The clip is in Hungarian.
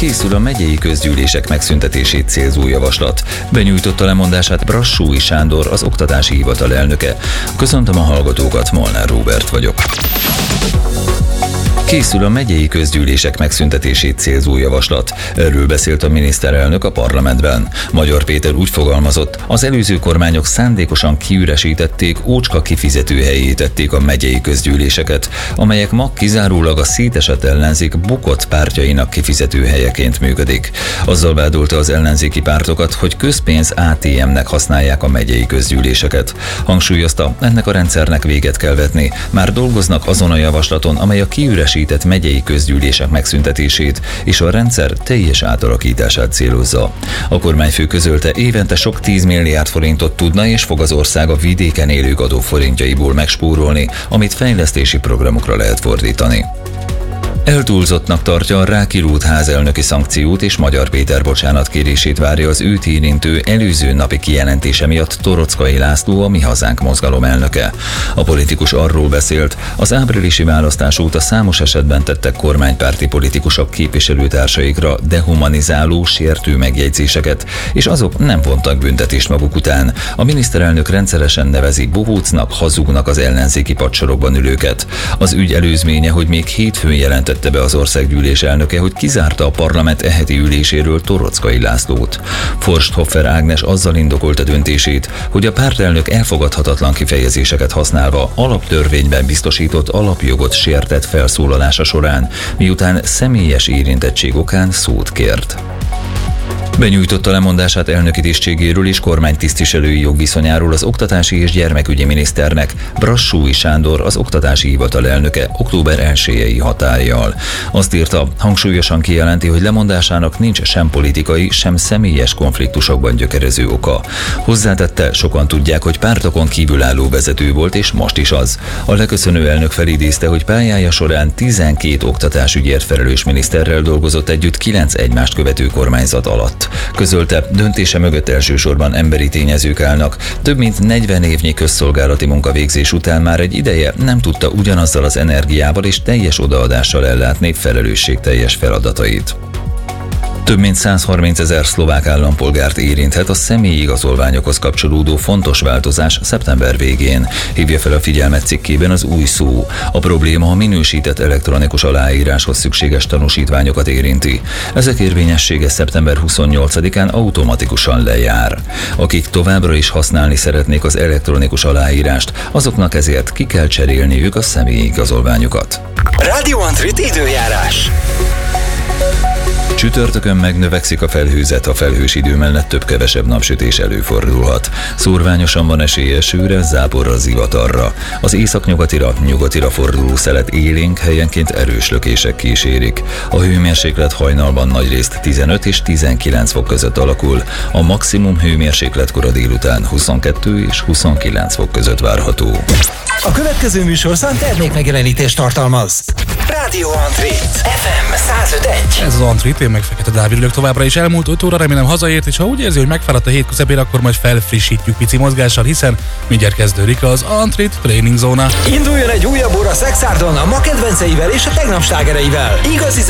Készül a megyei közgyűlések megszüntetését célzó javaslat. Benyújtotta lemondását Brassói Sándor, az Oktatási Hivatal elnöke. Köszöntöm a hallgatókat, Molnár Róbert vagyok. Készül a megyei közgyűlések megszüntetését célzó javaslat. Erről beszélt a miniszterelnök a parlamentben. Magyar Péter úgy fogalmazott, az előző kormányok szándékosan kiüresítették, ócska kifizetőhelyé tették a megyei közgyűléseket, amelyek ma kizárólag a szétesett ellenzék bukott pártjainak kifizetőhelyeként működik. Azzal vádolta az ellenzéki pártokat, hogy közpénz ATM-nek használják a megyei közgyűléseket. Hangsúlyozta, ennek a rendszernek véget kell vetni. Már dolgoznak azon a javaslaton, amely a kiüresített megyei közgyűlések megszüntetését és a rendszer teljes átalakítását célozza. A kormányfő közölte, évente sok 10 milliárd forintot tudna és fog az ország a vidéken élők adóforintjaiból megspórolni, amit fejlesztési programokra lehet fordítani. Eltúlzottnak tartja a rákirút házelnöki szankciót, és Magyar Péter bocsánatkérését várja az őt érintő előző napi kijelentése miatt Toroczkai László, a Mi Hazánk mozgalom elnöke. A politikus arról beszélt, az áprilisi választás óta számos esetben tettek kormánypárti politikusok képviselőtársaikra dehumanizáló, sértő megjegyzéseket, és azok nem vontak büntetést maguk után. A miniszterelnök rendszeresen nevezi bohócnak, hazugnak az ellenzéki padsorokban ülőket. Az ügy előzménye, hogy még hétfőn jelentette be az országgyűlés elnöke, hogy kizárta a parlament eheti üléséről Toroczkai Lászlót. Forsthofer Ágnes azzal indokolta döntését, hogy a pártelnök elfogadhatatlan kifejezéseket használva alaptörvényben biztosított alapjogot sértett felszólalása során, miután személyes érintettség okán szót kért. Benyújtotta lemondását elnöki tisztségéről és kormánytisztviselői jogviszonyáról az oktatási és gyermekügyi miniszternek, Brassói Sándor, az Oktatási Hivatal elnöke október 1-i hatállyal. Azt írta, hangsúlyosan kijelenti, hogy lemondásának nincs sem politikai, sem személyes konfliktusokban gyökerező oka. Hozzátette, sokan tudják, hogy pártokon kívülálló vezető volt, és most is az. A leköszönő elnök felidézte, hogy pályája során 12 oktatásügyért felelős miniszterrel dolgozott együtt 9 egymást követő kormányzat alatt. Közölte, döntése mögött elsősorban emberi tényezők állnak. Több mint 40 évnyi közszolgálati munkavégzés után már egy ideje nem tudta ugyanazzal az energiával és teljes odaadással ellátni felelősségteljes feladatait. Több mint 130 000 szlovák állampolgárt érinthet a személyi igazolványokhoz kapcsolódó fontos változás szeptember végén. Hívja fel a figyelmet cikkében az Új Szó. A probléma a minősített elektronikus aláíráshoz szükséges tanúsítványokat érinti. Ezek érvényessége szeptember 28-án automatikusan lejár. Akik továbbra is használni szeretnék az elektronikus aláírást, azoknak ezért ki kell cserélniük a személyi igazolványukat. Radio Antrit időjárás. Csütörtökön megnövekszik a felhőzet, a felhős idő mellett több-kevesebb napsütés előfordulhat. Szórványosan van esély esőre, záporra, zivatarra. Az északnyugatira, nyugatira forduló szelet élénk, helyenként erős lökések kísérik. A hőmérséklet hajnalban nagyrészt 15 és 19 fok között alakul, a maximum hőmérséklet kora délután 22 és 29 fok között várható. A következő műsorszám termékmegjelenítést tartalmaz. Radio Antrit FM 105.1. Ez az Antrit, én meg Fekete Dávid ülök továbbra is. Elmúlt 5 óra, remélem hazaért, és ha úgy érzi, hogy megfáradt a hét közepére, akkor majd felfrissítjük pici mozgással, hiszen mindjárt kezdődik az Antrit Training Zóna. Induljon egy újabb óra Szexárdon a ma kedvenceivel és a tegnap slágereivel. Igazi